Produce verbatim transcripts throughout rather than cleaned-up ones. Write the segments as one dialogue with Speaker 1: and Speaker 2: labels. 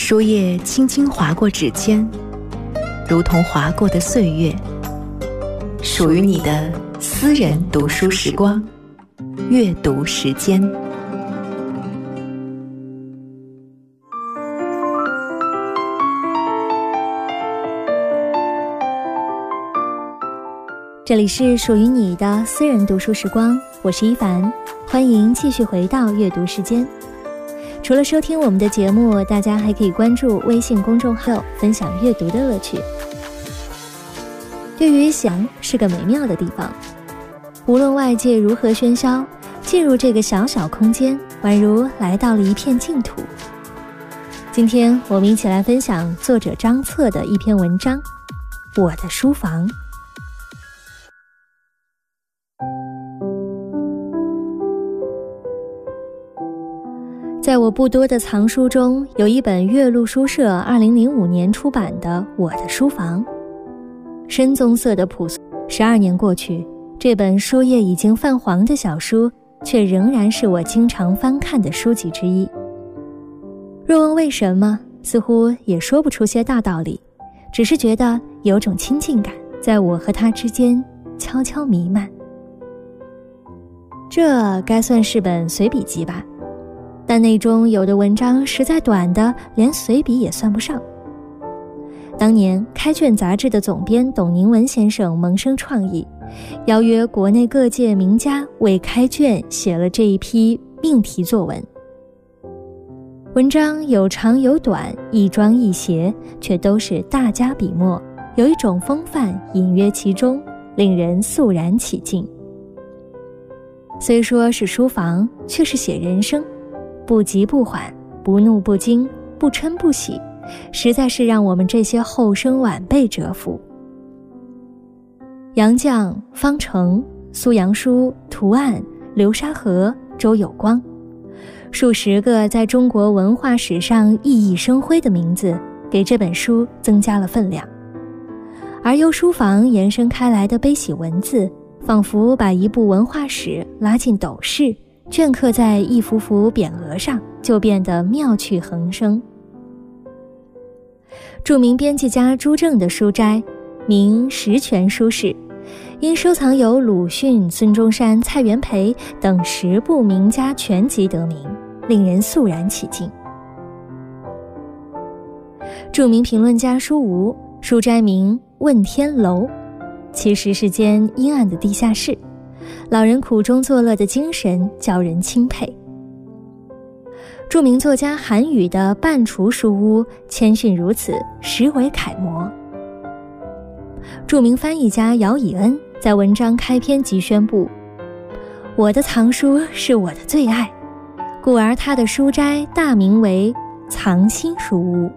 Speaker 1: 书页轻轻划过指尖，如同划过的岁月，属于你的私人读书时光，阅读时间。
Speaker 2: 这里是属于你的私人读书时光，我是一凡，欢迎继续回到阅读时间。除了收听我们的节目，大家还可以关注微信公众号，分享阅读的乐趣。对于想是个美妙的地方，无论外界如何喧嚣，进入这个小小空间，宛如来到了一片净土。今天我们一起来分享作者张策的一篇文章《我的书房》。在我不多的藏书中，有一本岳麓书社二零零五年出版的《我的书房》，深棕色的朴素。十二年过去，这本书页已经泛黄的小书，却仍然是我经常翻看的书籍之一。若问为什么，似乎也说不出些大道理，只是觉得有种亲近感在我和它之间悄悄弥漫。这该算是本随笔集吧，但内中有的文章实在短的连随笔也算不上。当年开卷杂志的总编董宁文先生萌生创意，邀约国内各界名家为开卷写了这一批命题作文。文章有长有短，一庄一谐，却都是大家笔墨，有一种风范隐约其中，令人肃然起敬。虽说是书房，却是写人生，不急不缓，不怒不惊，不嗔不喜，实在是让我们这些后生晚辈折服。杨绛、方成、苏阳书、涂岸、流沙河、周有光，数十个在中国文化史上熠熠生辉的名字，给这本书增加了分量。而由书房延伸开来的悲喜文字，仿佛把一部文化史拉进斗室，镌刻在一幅幅匾额上，就变得妙趣横生。著名编辑家朱正的书斋名十全书室，因收藏有鲁迅、孙中山、蔡元培等十部名家全集得名，令人肃然起敬。著名评论家舒吴，书斋名问天楼，其实是间阴暗的地下室，老人苦中作乐的精神叫人钦佩。著名作家韩愈的半橱书屋，谦逊如此，实为楷模。著名翻译家姚以恩在文章开篇即宣布，我的藏书是我的最爱，故而他的书斋大名为藏心书屋。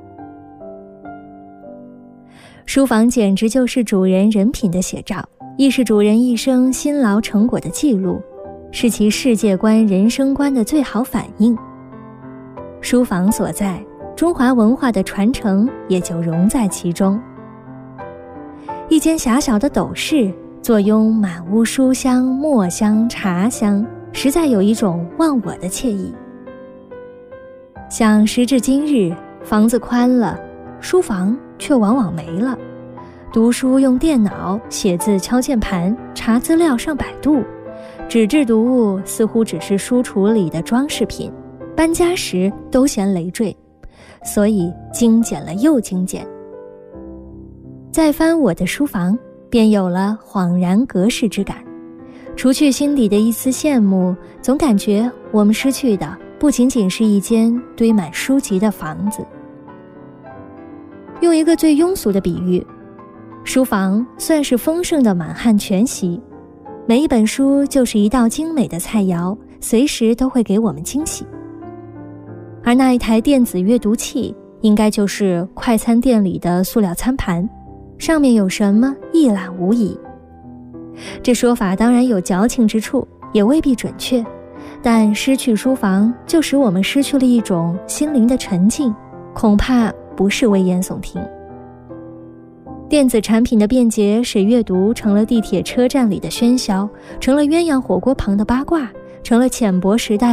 Speaker 2: 书房简直就是主人人品的写照，亦是主人一生辛劳成果的记录，是其世界观、人生观的最好反映。书房所在，中华文化的传承也就融在其中。一间狭小的斗室，坐拥满屋书香、墨香、茶香，实在有一种忘我的惬意。想时至今日，房子宽了，书房却往往没了。读书用电脑，写字敲键盘，查资料上百度，纸质读物似乎只是书橱里的装饰品，搬家时都嫌累赘，所以精简了又精简。再翻我的书房，便有了恍然隔世之感，除去心底的一丝羡慕，总感觉我们失去的不仅仅是一间堆满书籍的房子。用一个最庸俗的比喻，书房算是丰盛的满汉全席，每一本书就是一道精美的菜肴，随时都会给我们惊喜。而那一台电子阅读器，应该就是快餐店里的塑料餐盘，上面有什么一览无遗。这说法当然有矫情之处，也未必准确，但失去书房，就使我们失去了一种心灵的沉静，恐怕不是危言耸听。电子产品的便捷使阅读成了地铁车站里的喧嚣，成了鸳鸯火锅旁的八卦，成了浅薄时代